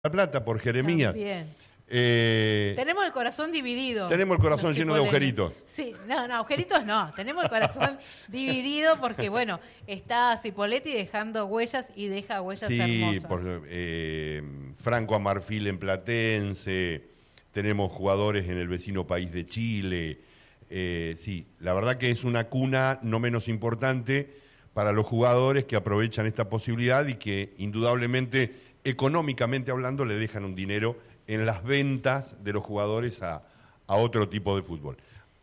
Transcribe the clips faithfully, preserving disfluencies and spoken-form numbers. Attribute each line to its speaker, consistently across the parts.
Speaker 1: La Plata por Jeremías.
Speaker 2: Bien.
Speaker 1: Eh,
Speaker 2: tenemos el corazón dividido.
Speaker 1: Tenemos el corazón lleno de agujeritos.
Speaker 2: Sí, no, no, agujeritos no. Tenemos el corazón dividido porque, bueno, está Cipoletti dejando huellas y deja huellas
Speaker 1: sí,
Speaker 2: hermosas.
Speaker 1: Sí, por eh, Franco Amarfil en Platense, tenemos jugadores en el vecino país de Chile. Eh, sí, la verdad que es una cuna no menos importante para los jugadores que aprovechan esta posibilidad y que indudablemente, económicamente hablando, le dejan un dinero en las ventas de los jugadores a, a otro tipo de fútbol.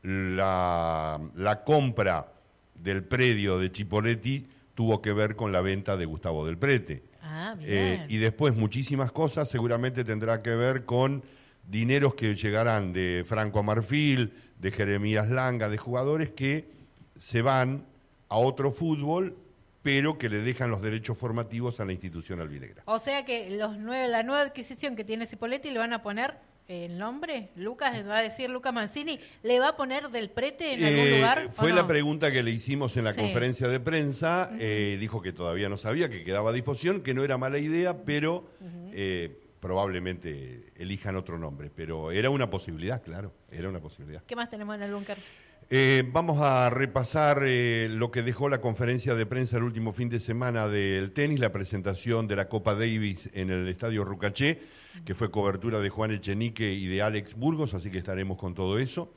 Speaker 1: La, la compra del predio de Chipoletti tuvo que ver con la venta de Gustavo Del Prete.
Speaker 2: Ah, bien.
Speaker 1: Eh, y después muchísimas cosas seguramente tendrá que ver con dineros que llegarán de Franco Amarfil, de Jeremías Langa, de jugadores que se van a otro fútbol, pero que le dejan los derechos formativos a la institución albinegra.
Speaker 2: O sea que los nueve, la nueva adquisición que tiene Cipoletti le van a poner el nombre, Lucas, le va a decir Luca Mancini, ¿le va a poner Del Prete en algún
Speaker 1: eh,
Speaker 2: lugar?
Speaker 1: Fue
Speaker 2: no?
Speaker 1: la pregunta que le hicimos en la
Speaker 2: sí.
Speaker 1: conferencia de prensa,
Speaker 2: uh-huh.
Speaker 1: eh, dijo que todavía no sabía, que quedaba a disposición, que no era mala idea, pero uh-huh. eh, probablemente elijan otro nombre, pero era una posibilidad, claro, era una posibilidad.
Speaker 2: ¿Qué más tenemos en el búnker?
Speaker 1: Eh, vamos a repasar eh, lo que dejó la conferencia de prensa el último fin de semana del tenis, la presentación de la Copa Davis en el Estadio Rucaché, que fue cobertura de Juan Echenique y de Alex Burgos, así que estaremos con todo eso.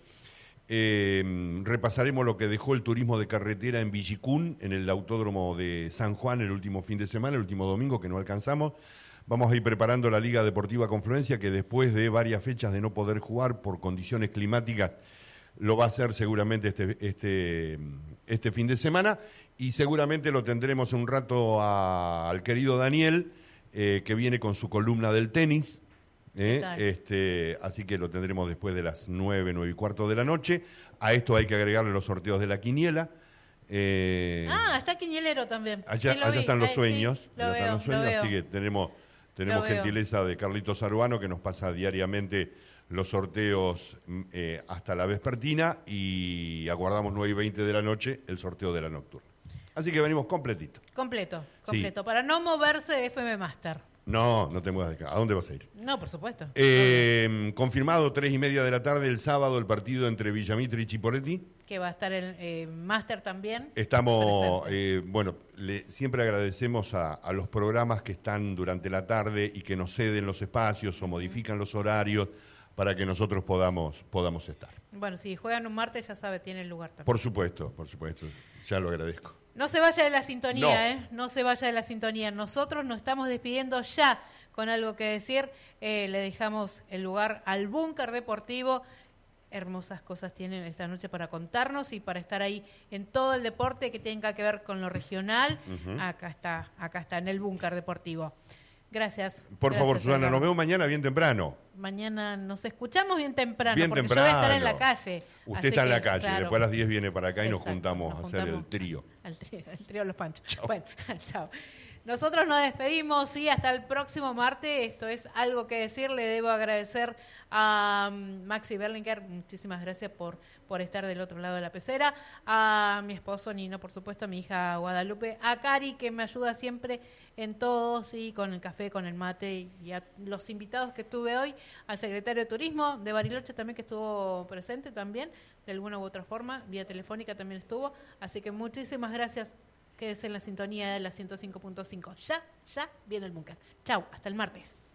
Speaker 1: Eh, repasaremos lo que dejó el turismo de carretera en Villicún, en el autódromo de San Juan el último fin de semana, el último domingo, que no alcanzamos. Vamos a ir preparando la Liga Deportiva Confluencia, que después de varias fechas de no poder jugar por condiciones climáticas, lo va a hacer seguramente este, este, este fin de semana, y seguramente lo tendremos un rato a, al querido Daniel, eh, que viene con su columna del tenis, eh, este, así que lo tendremos después de las nueve, nueve y cuarto de la noche. A esto hay que agregarle los sorteos de la quiniela. Eh,
Speaker 2: ah, está quinielero también.
Speaker 1: Allá,
Speaker 2: sí,
Speaker 1: allá están los
Speaker 2: Ay,
Speaker 1: sueños,
Speaker 2: sí, lo
Speaker 1: allá
Speaker 2: veo,
Speaker 1: están los sueños,
Speaker 2: lo veo.
Speaker 1: así que tenemos, tenemos gentileza de Carlitos Aruano, que nos pasa diariamente los sorteos eh, hasta la vespertina, y aguardamos nueve y veinte de la noche el sorteo de la nocturna. Así que venimos completito.
Speaker 2: Completo, completo,
Speaker 1: sí.
Speaker 2: Para no moverse de F M Master.
Speaker 1: No, no te muevas de acá. ¿A dónde vas a ir?
Speaker 2: No, por supuesto.
Speaker 1: Eh, confirmado, tres y media de la tarde el sábado, el partido entre Villamitre y Chipoletti.
Speaker 2: Que va a estar el eh, Master también.
Speaker 1: Estamos, eh, bueno, le, siempre agradecemos a, a los programas que están durante la tarde y que nos ceden los espacios o modifican los horarios para que nosotros podamos, podamos estar.
Speaker 2: Bueno, si juegan un martes, ya sabe, tiene el lugar también.
Speaker 1: Por supuesto, por supuesto, ya lo agradezco.
Speaker 2: No se vaya de la sintonía,
Speaker 1: no.
Speaker 2: ¿eh? No se vaya de la sintonía. Nosotros nos estamos despidiendo ya con algo que decir. Eh, le dejamos el lugar al Búnker Deportivo. Hermosas cosas tienen esta noche para contarnos y para estar ahí en todo el deporte que tenga que ver con lo regional. Uh-huh. Acá está, acá está, en el Búnker Deportivo. Gracias.
Speaker 1: Por
Speaker 2: gracias,
Speaker 1: favor, Susana,
Speaker 2: Edgar.
Speaker 1: nos vemos mañana bien temprano.
Speaker 2: Mañana nos escuchamos bien temprano,
Speaker 1: bien
Speaker 2: porque
Speaker 1: temprano.
Speaker 2: yo voy a estar en la calle.
Speaker 1: Usted está
Speaker 2: que,
Speaker 1: en la calle,
Speaker 2: claro.
Speaker 1: después a las diez viene para acá y
Speaker 2: Exacto,
Speaker 1: nos juntamos
Speaker 2: nos
Speaker 1: a hacer
Speaker 2: juntamos
Speaker 1: el trío.
Speaker 2: Al trío, el trío de los panchos.
Speaker 1: Chao.
Speaker 2: Bueno, chao. Nosotros nos despedimos y hasta el próximo martes. Esto es Algo que Decir. Le debo agradecer a um, Maxi Berlinker. Muchísimas gracias por, por estar del otro lado de la pecera. A mi esposo Nino, por supuesto, a mi hija Guadalupe. A Cari, que me ayuda siempre en todo, sí, con el café, con el mate. Y a los invitados que tuve hoy. Al secretario de Turismo de Bariloche también, que estuvo presente también, de alguna u otra forma. Vía telefónica también estuvo. Así que muchísimas gracias. Quédese en la sintonía de la ciento cinco punto cinco. Ya, ya viene el búnker. Chau, hasta el martes.